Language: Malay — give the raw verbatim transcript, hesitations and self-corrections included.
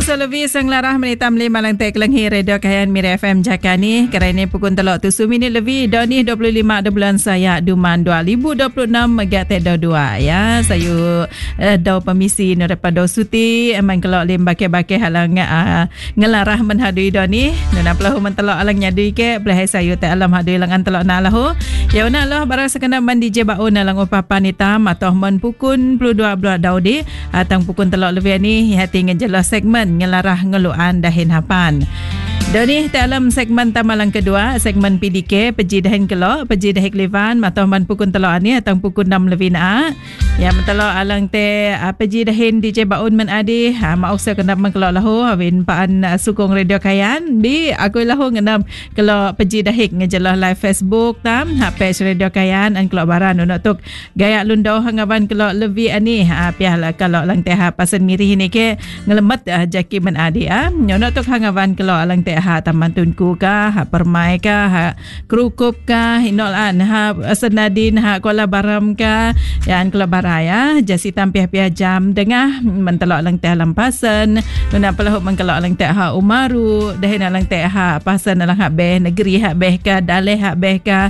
So lebih sang larah menita meli malang tek lenghi radio kayan Mira F M Jakani kerana pukul telok tu minit lebih doni dua puluh lima bulan saya Duman dua ribu dua puluh enam megate dua ya saya uh, dau pemisi daripada suti emang kelok lim bake-bake halang uh, ngelarah menhadui doni nana pelahu mentelok alang nyadui ke belai saya te alam hadui langan telok na lahu ya una lah barang sekena mandi je baun alang upapan hitam atau men pukul dua puluh dua bulan daudi atang pukul telok lebih ni hati ngejelas segmen ngelarah ngeluan dahin hapan. Dan ni dalam segmen tamalang kedua, segmen P D K, peji dahin kelok, peji dahin kelivan, matah man pukul telok ni, atau pukul enam lebih na. Ya, mentelok alang te, peji dahin D J Baun man adi, ha, maaf saya kena mengkelok lahu, awin paan sukong radio kayan, di aku lahu ngenam kelok peji dahin ngejelah live Facebook tam, ha, page radio kayan, an kelok baran, untuk gaya lundau hangawan kelok lebih ani, ha, piahlah kelok lang te, ha, pasan mirih ni ke, ngelemet ha, jaki man adi, ha, untuk hangawan kelok alang te, ha taman tunku ka ha permai ka ha krukup ka hinolan ha senadin ha kuala baram ka yan kuala baraya jasi tampih-pih jam dengah mentelok lang teh lampasan nuna pelahu mengkelok lang teh ha umaru dahin lang teh ha pasan lang ha beh negeri ha beh ka daleh ha beh ka